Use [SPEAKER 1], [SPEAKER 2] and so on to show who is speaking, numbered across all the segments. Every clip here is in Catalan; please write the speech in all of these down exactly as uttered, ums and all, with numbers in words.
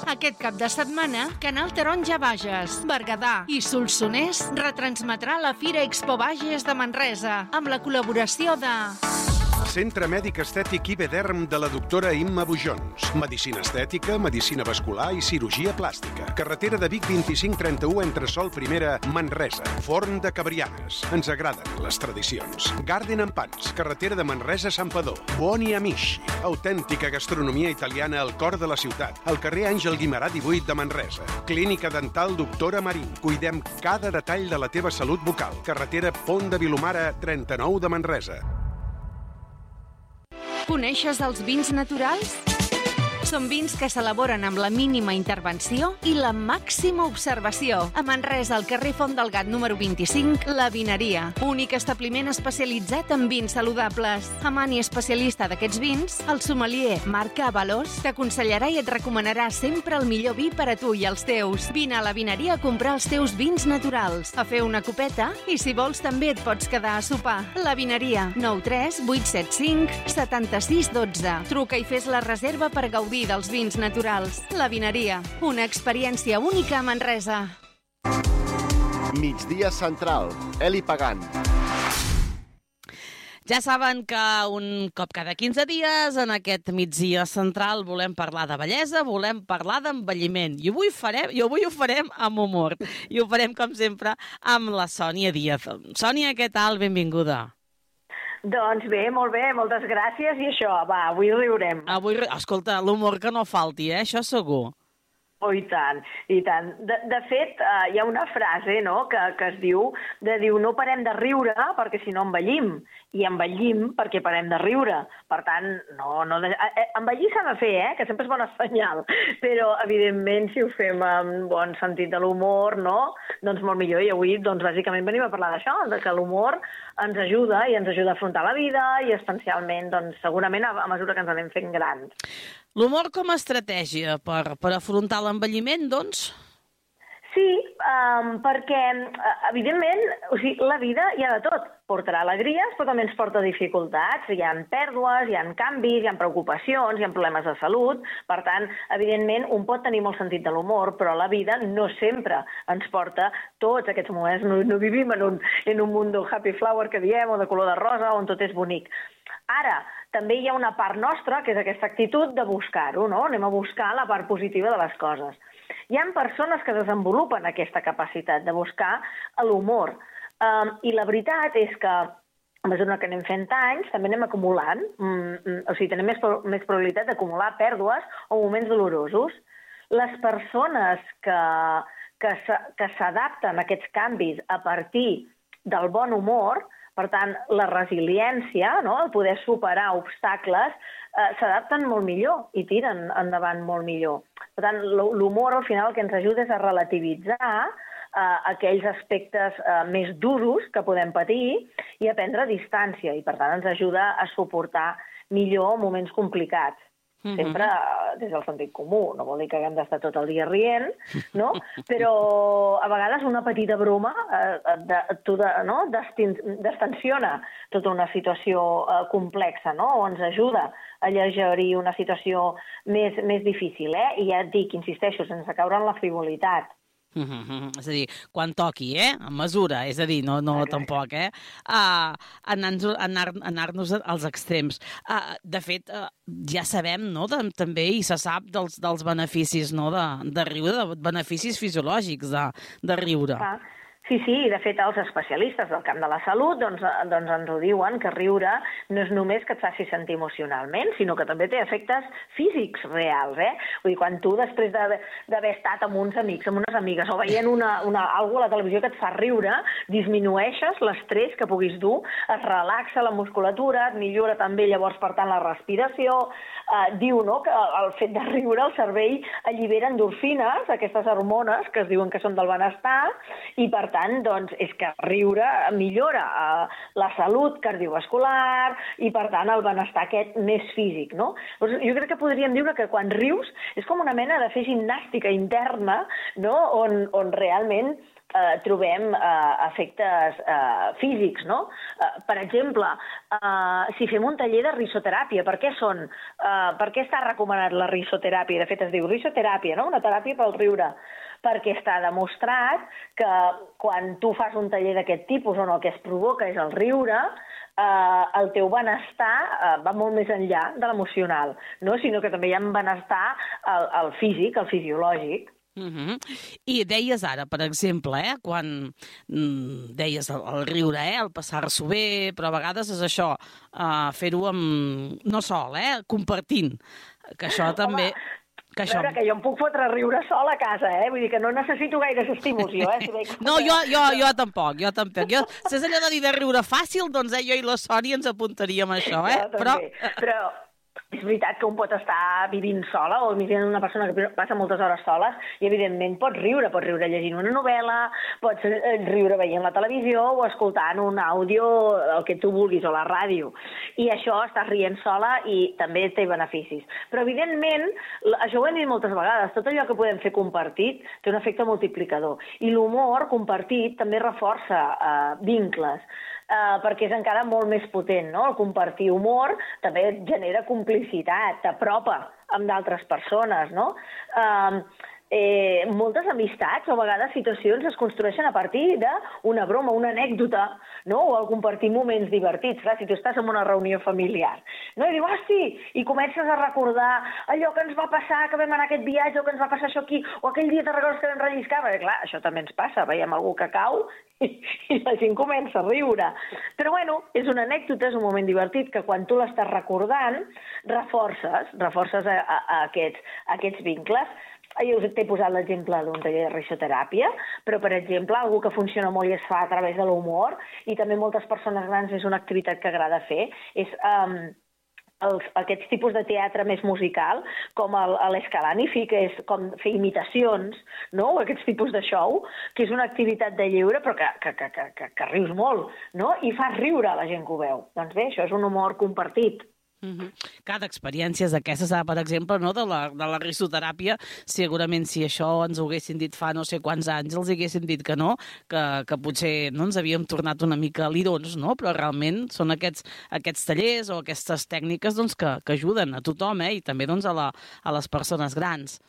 [SPEAKER 1] Aquest cap de setmana, Canal Taronja Bages, Berguedà i Solsonès retransmetrà la Fira Expo Bages de Manresa, amb la col·laboració de...
[SPEAKER 2] Centre Mèdic Estètic I B D E R M de la doctora Imma Bujons. Medicina estètica, medicina vascular i cirurgia plàstica. Carretera de Vic vint-i-cinc trenta-u entre Sol Primera, Manresa. Forn de Cabrianes. Ens agraden les tradicions. Garden and Pans. Carretera de Manresa a Santpedor. Buoni Amici. Autèntica gastronomia italiana al cor de la ciutat. Al carrer Àngel Guimerà divuit de Manresa. Clínica Dental Doctora Marín. Cuidem cada detall de la teva salut bucal. Carretera Pont de Vilomara, trenta-nou de Manresa.
[SPEAKER 1] Coneixes els vins naturals? Són vins que s'elaboren amb la mínima intervenció i la màxima observació. A Manresa, al carrer Font del Gat número vint-i-cinc, La Vineria. Únic establiment especialitzat en vins saludables. Amant i especialista d'aquests vins, el sommelier Marc Avalos t'aconsellarà i et recomanarà sempre el millor vi per a tu i els teus. Vine a La Vineria a comprar els teus vins naturals, a fer una copeta i, si vols, també et pots quedar a sopar. La Vineria, nou tres vuit set cinc set sis un dos. Truca i fes la reserva per gaudir dels vins naturals. La Vineria, una experiència única a Manresa.
[SPEAKER 3] Migdia Central, Eli Pagant.
[SPEAKER 4] Ja saben que un cop cada quinze dies en aquest Migdia Central volem parlar de bellesa, volem parlar d'envelliment. I avui, farem, i avui ho farem amb humor. I ho farem, com sempre, amb la Sònia Díaz. Sònia, què tal? Benvinguda.
[SPEAKER 5] Doncs bé, molt bé, moltes gràcies. I això, va, avui riurem.
[SPEAKER 4] Avui, escolta, l'humor que no falti, eh? Això segur.
[SPEAKER 5] Oh, i tant, i tant. De, de fet, uh, hi ha una frase, no?, que, que es diu, de diu, no parem de riure perquè si no envellim, i envellim perquè parem de riure. Per tant, no, no de... envellir s'ha de fer, eh?, que sempre és bona senyal, però, evidentment, si ho fem amb bon sentit de l'humor, no?, doncs molt millor. I avui, doncs, bàsicament venim a parlar d'això, de que l'humor ens ajuda i ens ajuda a afrontar la vida i, especialment, doncs, segurament a, a mesura que ens anem fent grans.
[SPEAKER 4] L'humor com a estratègia per, per afrontar l'envelliment, doncs?
[SPEAKER 5] Sí, um, perquè, evidentment, o sigui, la vida hi ha de tot. Portarà alegries, però també ens porta dificultats. Hi ha pèrdues, hi ha canvis, hi ha preocupacions, hi ha problemes de salut. Per tant, evidentment, un pot tenir molt sentit de l'humor, però la vida no sempre ens porta tots aquests moments. No, no vivim en un, en un mundo happy flower que diem, o de color de rosa, on tot és bonic. Ara, també hi ha una part nostra, que és aquesta actitud de buscar-ho, no? Anem a buscar la part positiva de les coses. Hi ha persones que desenvolupen aquesta capacitat de buscar l'humor. Um, I la veritat és que, a mesura que anem fent anys, també anem acumulant, mm, o sigui, tenim més, més probabilitat d'acumular pèrdues o moments dolorosos. Les persones que, que, que s'adapten a aquests canvis a partir del bon humor, per tant, la resiliència, no?, el poder superar obstacles, eh, s'adapten molt millor i tiren endavant molt millor. Per tant, l'humor al final el que ens ajuda és a relativitzar eh, aquells aspectes eh, més duros que podem patir i a prendre distància, i per tant ens ajuda a suportar millor moments complicats. Sempre des del sentit comú, no vol dir que haguem d'estar tot el dia rient, no? Però a vegades una petita broma eh, de, de, no? destensiona tota una situació eh, complexa, no? O ens ajuda a llegerir una situació més, més difícil, eh? I ja et dic, insisteixo, sense caure en la frivolitat.
[SPEAKER 4] Mm-hmm. És a dir, quan toqui, eh? En mesura, és a dir, no, no tampoc, eh? Uh, anar-nos anar, anar als extrems. Uh, de fet, uh, ja sabem, no?, de, també, i se sap dels, dels beneficis, no?, de, de riure, de beneficis fisiològics de, de riure.
[SPEAKER 5] Ah. Sí, sí, de fet els especialistes del camp de la salut doncs, doncs ens ho diuen, que riure no és només que et faci sentir emocionalment, sinó que també té efectes físics reals, eh? Vull dir, quan tu després d'haver estat amb uns amics, amb unes amigues, o veient una, una, alguna a la televisió que et fa riure, disminueixes l'estrès que puguis dur, es relaxa la musculatura, et millora també llavors, per tant, la respiració. Eh, diu, no?, que el fet de riure, el cervell allibera endorfines, aquestes hormones que es diuen que són del benestar, i per tant, tant, doncs, és que riure millora eh, la salut cardiovascular i, per tant, el benestar aquest més físic, no? Doncs jo crec que podríem dir que quan rius és com una mena de fer gimnàstica interna, no?, on, on realment eh, trobem eh, efectes eh, físics, no? Eh, per exemple, eh, si fem un taller de risoteràpia, per què són? Eh, per què està recomanat la risoteràpia? De fet, es diu risoteràpia, no? Una teràpia pel riure. Perquè està demostrat que quan tu fas un taller d'aquest tipus on el que es provoca és el riure, eh, el teu benestar eh, va molt més enllà de l'emocional, no? Sinó que també hi ha un benestar el, el físic, el fisiològic.
[SPEAKER 4] Uh -huh. I deies ara, per exemple, eh, quan mm, deies el, el riure, eh, el passar-s'ho bé, però a vegades és això, uh, fer-ho amb... no sol, eh, compartint, que això també...
[SPEAKER 5] Home,
[SPEAKER 4] que
[SPEAKER 5] a
[SPEAKER 4] això...
[SPEAKER 5] veure, que jo em puc fotre a riure sol a casa, eh? Vull dir que no necessito gaires estímuls, jo, eh? Si veig...
[SPEAKER 4] No, jo, jo, jo tampoc, jo tampoc. Jo, si és allò de dir de riure fàcil, doncs eh, jo i la Sònia ens apuntaríem a això, eh?
[SPEAKER 5] Jo també. Però... Però és veritat que un pot estar vivint sola o vivint una persona que passa moltes hores soles i, evidentment, pots riure. Pots riure llegint una novel·la, pots riure veient la televisió o escoltant un àudio, el que tu vulguis, o la ràdio. I això, estàs rient sola i també té beneficis. Però, evidentment, això ho hem dit moltes vegades, tot allò que podem fer compartit té un efecte multiplicador. I l'humor compartit també reforça eh, vincles. Uh, perquè és encara molt més potent, no? El compartir humor també genera complicitat, t'apropa amb d'altres persones, no? Uh, eh, moltes amistats o a vegades situacions es construeixen a partir d'una broma, una anècdota, no? O el compartir moments divertits. Clar, si tu estàs en una reunió familiar, no? I dius, hosti, i comences a recordar allò que ens va passar, que vam anar a aquest viatge, o que ens va passar això aquí, o aquell dia te recordes que vam relliscar, perquè clar, això també ens passa, veiem algú que cau i, i la gent comença a riure. Però bueno, és una anècdota, és un moment divertit que quan tu l'estàs recordant reforces, reforces a, a, a, aquests, a aquests vincles. Jo us t'he posat l'exemple d'un taller de risoteràpia, però, per exemple, algú que funciona molt i es fa a través de l'humor, i també moltes persones grans és una activitat que agrada fer, és um, els, aquests tipus de teatre més musical, com l'Escalanifi, que és com fer imitacions, no? Aquests tipus de show, que és una activitat de lleure, però que, que, que, que, que, que rius molt, no? I fas riure a la gent que ho veu. Doncs bé, això és un humor compartit.
[SPEAKER 4] Uh-huh. Cada experiència d'aquestes, per exemple, no? de, la, de la risoteràpia, segurament si això ens ho haguessin dit fa no sé quants anys, els haguessin dit que no, que, que potser no ens havíem tornat una mica lirons, no? Però realment són aquests, aquests tallers o aquestes tècniques doncs, que, que ajuden a tothom, eh? I també doncs, a, la, a les persones grans.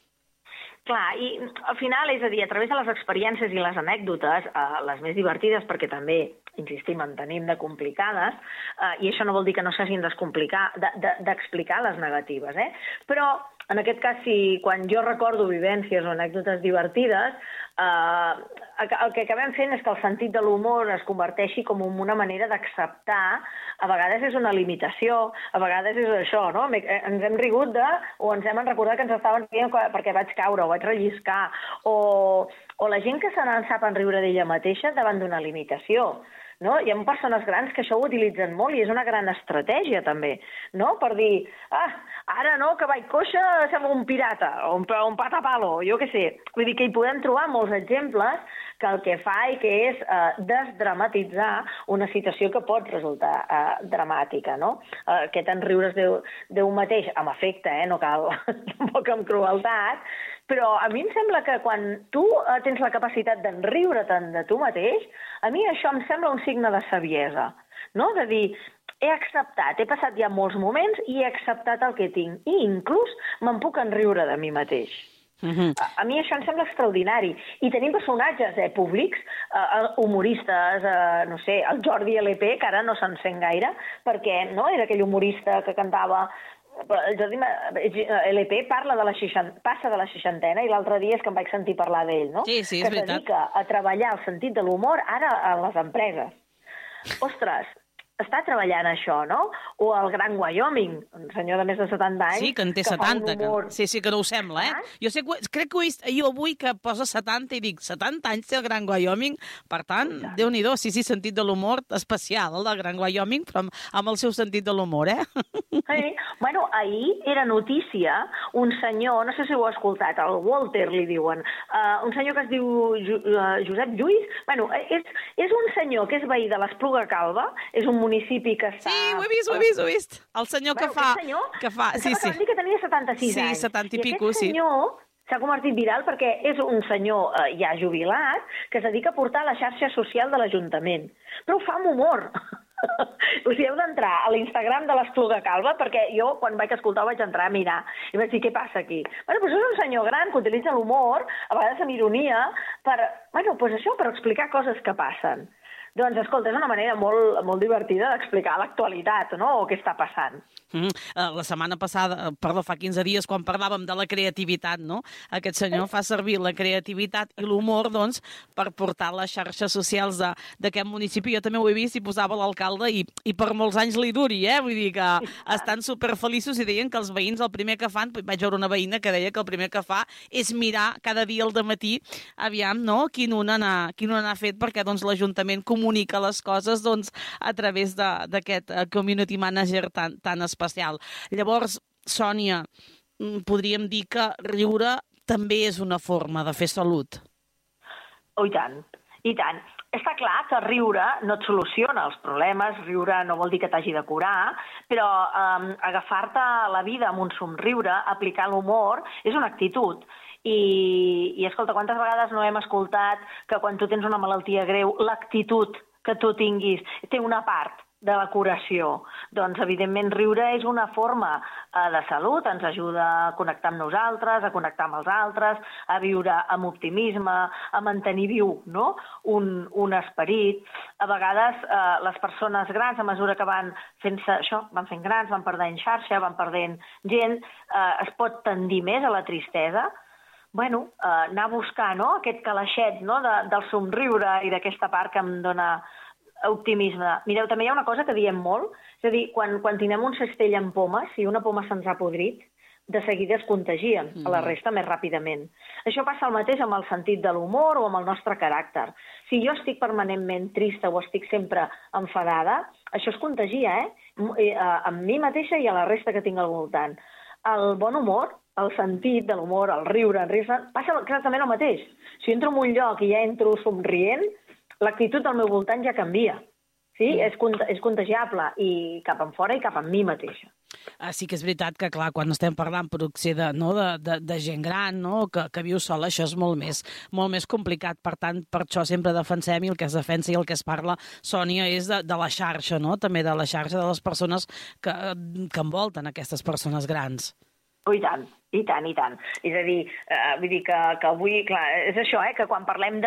[SPEAKER 5] Clar, i al final, és a dir, a través de les experiències i les anècdotes, eh, les més divertides, perquè també, insistim, en tenim de complicades, eh, i això no vol dir que no s'hagin d'explicar de, de, d'explicar les negatives, eh? Però, en aquest cas, si quan jo recordo vivències o anècdotes divertides, eh, el que acabem fent és que el sentit de l'humor es converteixi com en una manera d'acceptar. A vegades és una limitació, a vegades és això, no? Ens hem rigut de, o ens hem recordat que ens estaven rient perquè vaig caure o vaig relliscar, o, o la gent que se n'en sap en riure d'ella mateixa davant d'una limitació. No? Hi ha persones grans que això ho utilitzen molt i és una gran estratègia també, no? Per dir, ah, ara no, que vaig coixa, sembla un pirata o un, un patapalo, jo què sé. Vull dir que hi podem trobar molts exemples que el que fa i que és eh, desdramatitzar una situació que pot resultar eh, dramàtica, no? Eh, aquest enriures d'un mateix, amb afecte, eh? No cal tampoc amb crueltat, però a mi em sembla que quan tu eh, tens la capacitat d'enriure-te'n de tu mateix, a mi això em sembla un signe de saviesa, no? De dir, he acceptat, he passat ja molts moments i he acceptat el que tinc, i inclús me'n puc enriure de mi mateix. Uh-huh. a, a mi això em sembla extraordinari. I tenim personatges eh, públics, eh, humoristes, eh, no sé, el Jordi L P, que ara no se'n sent gaire, perquè no era aquell humorista que cantava... El Jordi L P parla de la seixantena, passa de la seixantena, i l'altre dia és que em vaig sentir parlar d'ell, no?
[SPEAKER 4] Sí, sí, és
[SPEAKER 5] que
[SPEAKER 4] veritat.
[SPEAKER 5] es dedica a treballar el sentit de l'humor ara a les empreses. Ostres, està treballant això, no? O el Gran Wyoming, un senyor de més de setanta anys...
[SPEAKER 4] Sí, que en té
[SPEAKER 5] que
[SPEAKER 4] setanta.
[SPEAKER 5] Humor...
[SPEAKER 4] Que... Sí, sí, que no ho sembla, eh? Ah? Jo sé que, crec que ho he vist jo avui que posa setanta i dic, setanta anys té el Gran Wyoming, per tant, sí. Déu-n'hi-do, sí, sí, sentit de l'humor especial, el del Gran Wyoming, però amb, amb el seu sentit de l'humor, eh?
[SPEAKER 5] Sí. Bueno, ahir era notícia un senyor, no sé si ho heu escoltat, el Walter li diuen, uh, un senyor que es diu uh, Josep Lluís, bueno, és, és un senyor que és veí de l'Espluga Calba, és un municipi que està...
[SPEAKER 4] Sí, ho he vist, ho he vist, ho he vist. El senyor que
[SPEAKER 5] bueno,
[SPEAKER 4] fa...
[SPEAKER 5] Senyor,
[SPEAKER 4] que fa... Sí, sí.
[SPEAKER 5] Que dir que tenia setanta-sis
[SPEAKER 4] sí,
[SPEAKER 5] anys.
[SPEAKER 4] setanta i, i pico,
[SPEAKER 5] aquest senyor, s'ha convertit viral perquè és un senyor eh, ja jubilat que es dedica a portar la xarxa social de l'Ajuntament. Però ho fa amb humor. O sigui, heu d'entrar a l'Instagram de l'Espluga Calba, perquè jo, quan vaig escoltar, vaig entrar a mirar i vaig dir, què passa aquí? Bueno, doncs és un senyor gran que utilitza l'humor, a vegades amb ironia, per, bueno, doncs això, per explicar coses que passen. Doncs, escolta, és una manera molt, molt divertida d'explicar l'actualitat, no?, o què està passant.
[SPEAKER 4] Mm, la setmana passada, perdó, fa quinze dies, quan parlàvem de la creativitat, no?, aquest senyor fa servir la creativitat i l'humor, doncs, per portar les xarxes socials d'aquest municipi. Jo també ho he vist i posava l'alcalde i, i per molts anys li duri, eh? Vull dir que estan superfeliços i deien que els veïns el primer que fan, vaig veure una veïna que deia que el primer que fa és mirar cada dia al dematí, aviam, no?, quin un n'ha quin un n'ha fet, perquè, doncs, l'Ajuntament comunica les coses, doncs, a través d'aquest community manager tan, tan especial. Llavors, Sònia, podríem dir que riure també és una forma de fer salut.
[SPEAKER 5] Oh, i tant, i tant. Està clar que riure no et soluciona els problemes, riure no vol dir que t'hagi de curar, però eh, agafar-te la vida amb un somriure, aplicar l'humor, és una actitud. I, i escolta, quantes vegades no hem escoltat que quan tu tens una malaltia greu, l'actitud que tu tinguis té una part de la curació? Doncs, evidentment, riure és una forma eh, de salut, ens ajuda a connectar amb nosaltres, a connectar amb els altres, a viure amb optimisme, a mantenir viu, no?, un, un esperit. A vegades, eh, les persones grans, a mesura que van fent-se això, van fent grans, van perdent xarxa, van perdent gent, eh, es pot tendir més a la tristesa. Bueno, eh, anar a buscar, no?, aquest calaixet, no?, de, del somriure i d'aquesta part que em dona optimisme. Mireu, també hi ha una cosa que diem molt, és a dir, quan, quan tinguem un cestell amb pomes, si una poma se'ns ha podrit, de seguida es contagien a la resta més ràpidament. Això passa el mateix amb el sentit de l'humor o amb el nostre caràcter. Si jo estic permanentment trista o estic sempre enfadada, això es contagia, eh?, amb mi mateixa i a la resta que tinc al voltant. El bon humor, el sentit de l'humor, el riure, el riure, passa exactament el mateix. Si entro en un lloc i ja entro somrient, l'actitud del meu voltant ja canvia. Sí? Mm. És, cont és contagiable, i cap en fora i cap en mi mateixa.
[SPEAKER 4] Ah, sí que és veritat que, clar, quan estem parlant potser de, no, de, de, de gent gran, no?, que, que viu sola, això és molt més, molt més complicat. Per tant, per això sempre defensem, i el que es defensa i el que es parla, Sònia, és de, de la xarxa, no?, també de la xarxa de les persones que, que envolten aquestes persones grans.
[SPEAKER 5] Oh, i tant, i tant, i tant. És a dir, eh, vull dir que, que avui, clar, és això, eh, que quan parlem